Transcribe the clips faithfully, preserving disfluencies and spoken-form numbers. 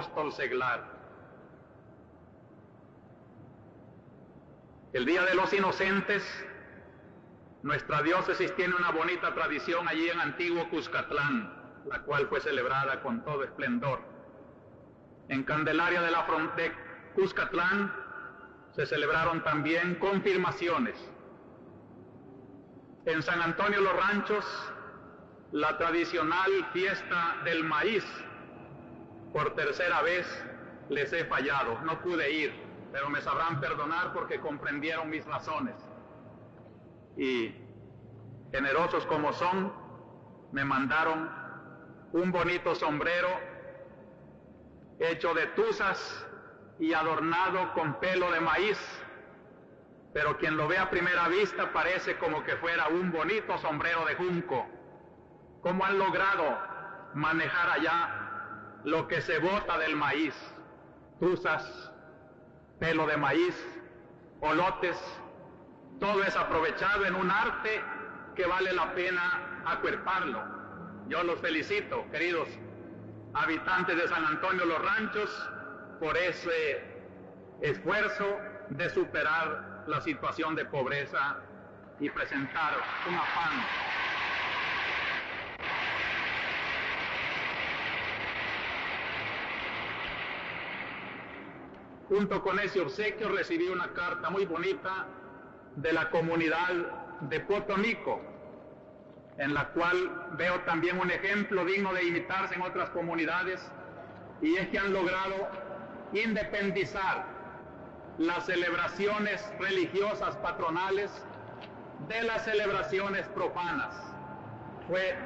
apóstol seglar. El Día de los Inocentes, nuestra diócesis tiene una bonita tradición allí en Antiguo Cuscatlán, la cual fue celebrada con todo esplendor. En Candelaria de la Frontera, Cuscatlán, se celebraron también confirmaciones. En San Antonio Los Ranchos, la tradicional fiesta del maíz. Por tercera vez les he fallado, no pude ir, pero me sabrán perdonar porque comprendieron mis razones. Y generosos como son, me mandaron un bonito sombrero hecho de tuzas y adornado con pelo de maíz, pero quien lo ve a primera vista parece como que fuera un bonito sombrero de junco. ¿Cómo han logrado manejar allá lo que se bota del maíz? Tuzas, pelo de maíz, olotes, todo es aprovechado en un arte que vale la pena acuerparlo. Yo los felicito, queridos habitantes de San Antonio Los Ranchos, por ese esfuerzo de superar la situación de pobreza y presentar un afán. Junto con ese obsequio recibí una carta muy bonita de la comunidad de Potonico, en la cual veo también un ejemplo digno de imitarse en otras comunidades, y es que han logrado independizar las celebraciones religiosas patronales de las celebraciones profanas. Fue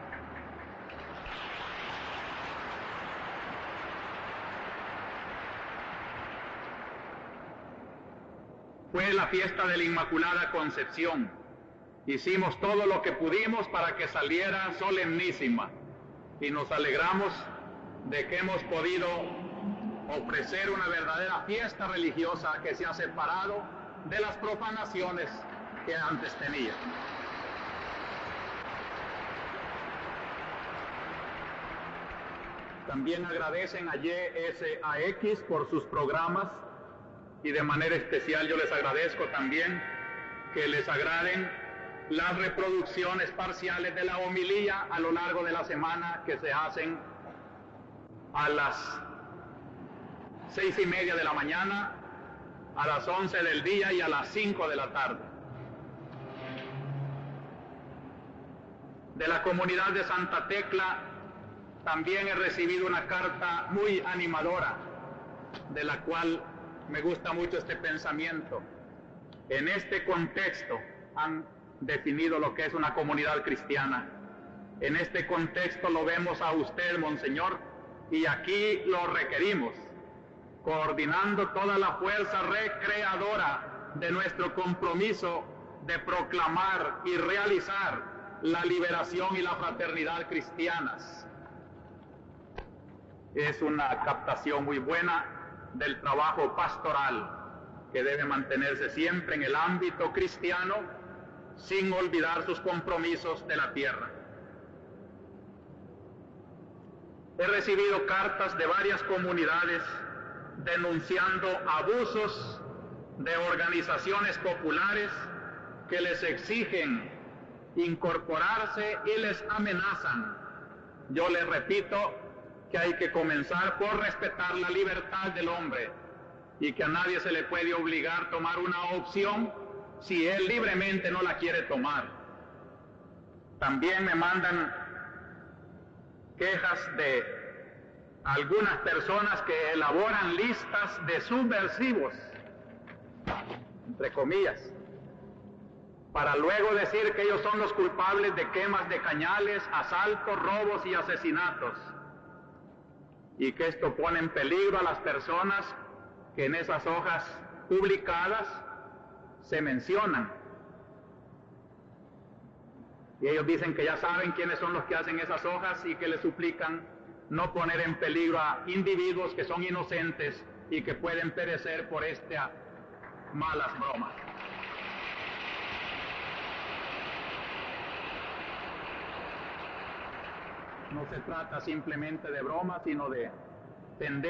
Fue la fiesta de la Inmaculada Concepción. Hicimos todo lo que pudimos para que saliera solemnísima y nos alegramos de que hemos podido ofrecer una verdadera fiesta religiosa que se ha separado de las profanaciones que antes tenía. También agradecen a Y S A X por sus programas, y de manera especial yo les agradezco también que les agraden las reproducciones parciales de la homilía a lo largo de la semana que se hacen a las seis y media de la mañana, a las once del día y a las cinco de la tarde. De la comunidad de Santa Tecla también he recibido una carta muy animadora, de la cual me gusta mucho este pensamiento. En este contexto han definido lo que es una comunidad cristiana. En este contexto lo vemos a usted, Monseñor, y aquí lo requerimos, coordinando toda la fuerza recreadora de nuestro compromiso de proclamar y realizar la liberación y la fraternidad cristianas. Es una captación muy buena del trabajo pastoral que debe mantenerse siempre en el ámbito cristiano sin olvidar sus compromisos de la tierra. He recibido cartas de varias comunidades denunciando abusos de organizaciones populares que les exigen incorporarse y les amenazan. Yo les repito que hay que comenzar por respetar la libertad del hombre y que a nadie se le puede obligar a tomar una opción si él libremente no la quiere tomar. También me mandan quejas de algunas personas que elaboran listas de subversivos, entre comillas, para luego decir que ellos son los culpables de quemas de cañales, asaltos, robos y asesinatos, y que esto pone en peligro a las personas que en esas hojas publicadas se mencionan. Y ellos dicen que ya saben quiénes son los que hacen esas hojas y que les suplican no poner en peligro a individuos que son inocentes y que pueden perecer por estas malas bromas. No se trata simplemente de bromas, sino de tender